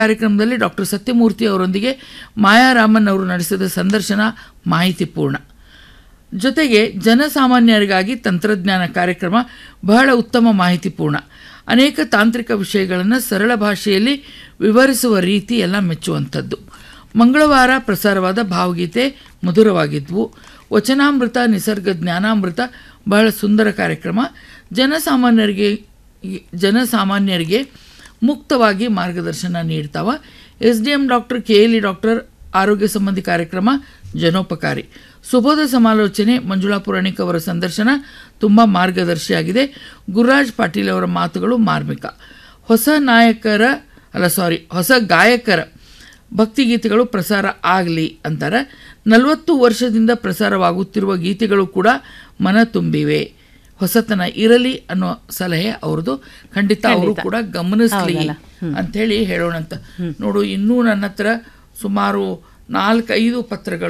ಕಾರ್ಯಕ್ರಮದಲ್ಲಿ ಡಾಕ್ಟರ್ ಸತ್ಯಮೂರ್ತಿ ಅವರೊಂದಿಗೆ ಮಾಯಾರಾಮನ್ ಅವರು ನಡೆಸಿದ ಸಂದರ್ಶನ ಮಾಹಿತಿಪೂರ್ಣ. ಜೊತೆಗೆ ಜನಸಾಮಾನ್ಯರಿಗಾಗಿ ತಂತ್ರಜ್ಞಾನ ಕಾರ್ಯಕ್ರಮ ಬಹಳ ಉತ್ತಮ ಮಾಹಿತಿಪೂರ್ಣ. ಅನೇಕ ತಾಂತ್ರಿಕ ವಿಷಯಗಳನ್ನು ಸರಳ ಭಾಷೆಯಲ್ಲಿ ವಿವರಿಸುವ ರೀತಿ ಎಲ್ಲ ಮೆಚ್ಚುವಂಥದ್ದು. ಮಂಗಳವಾರ ಪ್ರಸಾರವಾದ ಭಾವಗೀತೆ ಮಧುರವಾಗಿದ್ವು. ವಚನಾಮೃತ, ನಿಸರ್ಗ ಜ್ಞಾನಾಮೃತ ಬಹಳ ಸುಂದರ ಕಾರ್ಯಕ್ರಮ. ಜನಸಾಮಾನ್ಯರಿಗೆ ಮುಕ್ತವಾಗಿ ಮಾರ್ಗದರ್ಶನ ನೀಡ್ತಾವ. SDM ಡಾಕ್ಟರ್, KLE ಡಾಕ್ಟರ್ ಆರೋಗ್ಯ ಸಂಬಂಧಿ ಕಾರ್ಯಕ್ರಮ ಜನೋಪಕಾರಿ. ಸುಬೋಧ ಸಮಾಲೋಚನೆ, ಮಂಜುಳಾ ಪುರಾಣಿಕ್ ಅವರ ಸಂದರ್ಶನ ತುಂಬ ಮಾರ್ಗದರ್ಶಿಯಾಗಿದೆ. ಗುರುರಾಜ್ ಪಾಟೀಲ್ ಅವರ ಮಾತುಗಳು ಮಾರ್ಮಿಕ. ಹೊಸ ಗಾಯಕರ ಭಕ್ತಿಗೀತೆಗಳು ಪ್ರಸಾರ ಆಗಲಿ ಅಂತಾರೆ. 40 ವರ್ಷದಿಂದ ಪ್ರಸಾರವಾಗುತ್ತಿರುವ ಗೀತೆಗಳು ಕೂಡ ಮನ ತುಂಬಿವೆ. ಹೊಸತನ ಇರಲಿ ಅನ್ನೋ ಸಲಹೆ ಅವ್ರದ್ದು. ಖಂಡಿತ ಅವರು ಕೂಡ ಗಮನಿಸಲಿ ಅಂಥೇಳಿ ಹೇಳೋಣಂತ. ನೋಡು, ಇನ್ನೂ ನನ್ನ ಹತ್ರ ಸುಮಾರು 4-5 ಪತ್ರಗಳು